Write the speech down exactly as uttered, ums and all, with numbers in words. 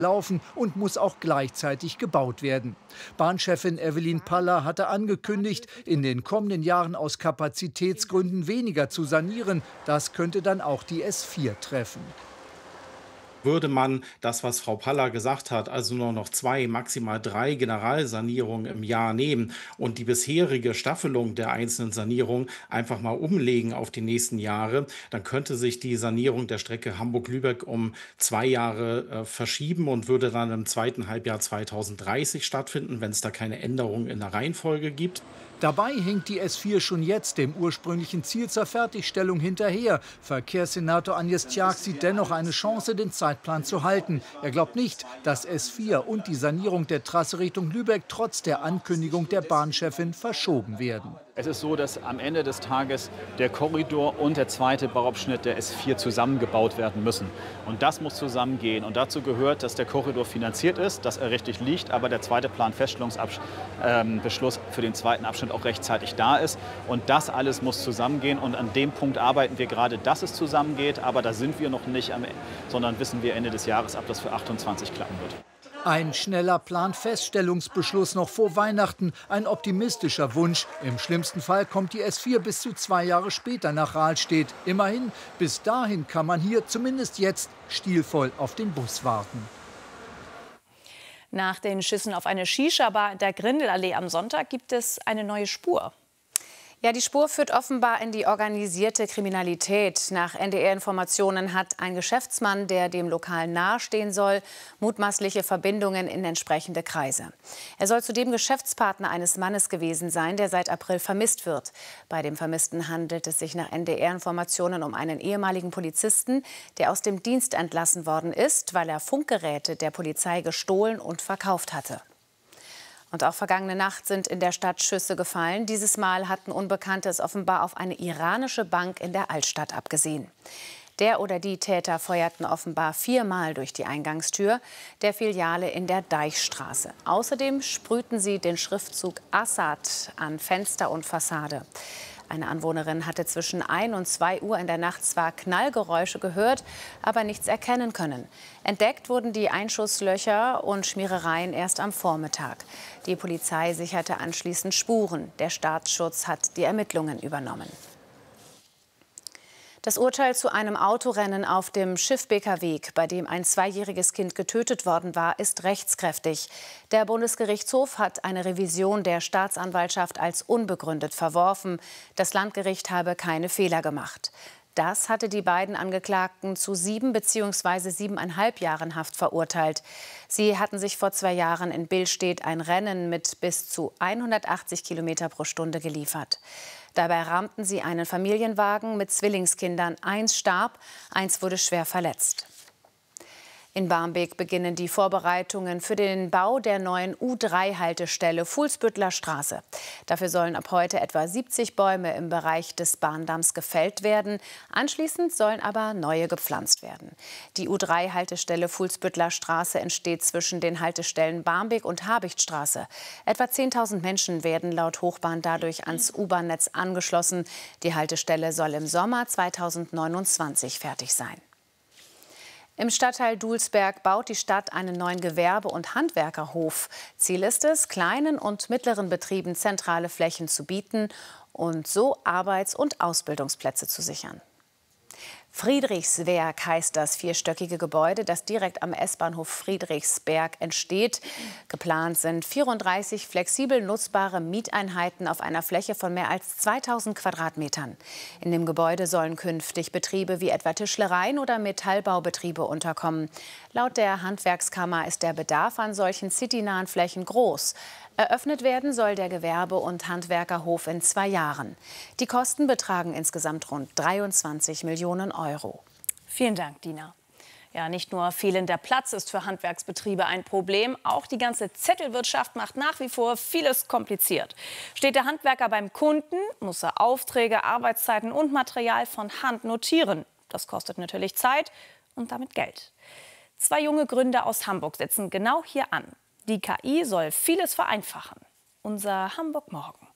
laufen und muss auch gleichzeitig gebaut werden. Bahnchefin Evelyn Paller hatte angekündigt, in den kommenden Jahren aus Kapazitätsgründen weniger zu sanieren. Das könnte dann auch die S vier treffen. Würde man das, was Frau Paller gesagt hat, also nur noch zwei, maximal drei Generalsanierungen im Jahr nehmen und die bisherige Staffelung der einzelnen Sanierungen einfach mal umlegen auf die nächsten Jahre, dann könnte sich die Sanierung der Strecke Hamburg-Lübeck um zwei Jahre äh, verschieben und würde dann im zweiten Halbjahr zweitausenddreißig stattfinden, wenn es da keine Änderungen in der Reihenfolge gibt. Dabei hinkt die S vier schon jetzt dem ursprünglichen Ziel zur Fertigstellung hinterher. Verkehrssenator Agnes Tjag sieht dennoch eine Chance, den Zeitplan zu halten. Er glaubt nicht, dass S vier und die Sanierung der Trasse Richtung Lübeck trotz der Ankündigung der Bahnchefin verschoben werden. Es ist so, dass am Ende des Tages der Korridor und der zweite Bauabschnitt der S vier zusammengebaut werden müssen. Und das muss zusammengehen. Und dazu gehört, dass der Korridor finanziert ist, dass er richtig liegt, aber der zweite Planfeststellungsbeschluss für den zweiten Abschnitt auch rechtzeitig da ist. Und das alles muss zusammengehen. Und an dem Punkt arbeiten wir gerade, dass es zusammengeht. Aber da sind wir noch nicht, am, sondern wissen wir Ende des Jahres, ob das für achtundzwanzig klappen wird. Ein schneller Planfeststellungsbeschluss noch vor Weihnachten, ein optimistischer Wunsch. Im schlimmsten Fall kommt die S vier bis zu zwei Jahre später nach Rahlstedt. Immerhin, bis dahin kann man hier zumindest jetzt stilvoll auf den Bus warten. Nach den Schüssen auf eine Shisha-Bar in der Grindelallee am Sonntag gibt es eine neue Spur. Ja, die Spur führt offenbar in die organisierte Kriminalität. Nach N D R-Informationen hat ein Geschäftsmann, der dem Lokal nahestehen soll, mutmaßliche Verbindungen in entsprechende Kreise. Er soll zudem Geschäftspartner eines Mannes gewesen sein, der seit April vermisst wird. Bei dem Vermissten handelt es sich nach N D R-Informationen um einen ehemaligen Polizisten, der aus dem Dienst entlassen worden ist, weil er Funkgeräte der Polizei gestohlen und verkauft hatte. Und auch vergangene Nacht sind in der Stadt Schüsse gefallen. Dieses Mal hatten Unbekannte es offenbar auf eine iranische Bank in der Altstadt abgesehen. Der oder die Täter feuerten offenbar viermal durch die Eingangstür der Filiale in der Deichstraße. Außerdem sprühten sie den Schriftzug Assad an Fenster und Fassade. Eine Anwohnerin hatte zwischen ein und zwei Uhr in der Nacht zwar Knallgeräusche gehört, aber nichts erkennen können. Entdeckt wurden die Einschusslöcher und Schmierereien erst am Vormittag. Die Polizei sicherte anschließend Spuren. Der Staatsschutz hat die Ermittlungen übernommen. Das Urteil zu einem Autorennen auf dem Schiffbeker-Weg, bei dem ein zweijähriges Kind getötet worden war, ist rechtskräftig. Der Bundesgerichtshof hat eine Revision der Staatsanwaltschaft als unbegründet verworfen. Das Landgericht habe keine Fehler gemacht. Das hatte die beiden Angeklagten zu sieben bzw. siebeneinhalb Jahren Haft verurteilt. Sie hatten sich vor zwei Jahren in Billstedt ein Rennen mit bis zu hundertachtzig Kilometer pro Stunde geliefert. Dabei rammten sie einen Familienwagen mit Zwillingskindern. Eins starb, eins wurde schwer verletzt. In Barmbek beginnen die Vorbereitungen für den Bau der neuen U drei Haltestelle Fuhlsbüttler Straße. Dafür sollen ab heute etwa siebzig Bäume im Bereich des Bahndamms gefällt werden. Anschließend sollen aber neue gepflanzt werden. Die U drei Haltestelle Fuhlsbüttler Straße entsteht zwischen den Haltestellen Barmbek und Habichtstraße. Etwa zehntausend Menschen werden laut Hochbahn dadurch ans U-Bahn-Netz angeschlossen. Die Haltestelle soll im Sommer zweitausendneunundzwanzig fertig sein. Im Stadtteil Dulsberg baut die Stadt einen neuen Gewerbe- und Handwerkerhof. Ziel ist es, kleinen und mittleren Betrieben zentrale Flächen zu bieten und so Arbeits- und Ausbildungsplätze zu sichern. Friedrichswerk heißt das vierstöckige Gebäude, das direkt am S-Bahnhof Friedrichsberg entsteht. Geplant sind vierunddreißig flexibel nutzbare Mieteinheiten auf einer Fläche von mehr als zweitausend Quadratmetern. In dem Gebäude sollen künftig Betriebe wie etwa Tischlereien oder Metallbaubetriebe unterkommen. Laut der Handwerkskammer ist der Bedarf an solchen citynahen Flächen groß. Eröffnet werden soll der Gewerbe- und Handwerkerhof in zwei Jahren. Die Kosten betragen insgesamt rund dreiundzwanzig Millionen Euro. Vielen Dank, Dina. Ja, nicht nur fehlender Platz ist für Handwerksbetriebe ein Problem, auch die ganze Zettelwirtschaft macht nach wie vor vieles kompliziert. Steht der Handwerker beim Kunden, muss er Aufträge, Arbeitszeiten und Material von Hand notieren. Das kostet natürlich Zeit und damit Geld. Zwei junge Gründer aus Hamburg setzen genau hier an. Die K I soll vieles vereinfachen. Unser Hamburg morgen.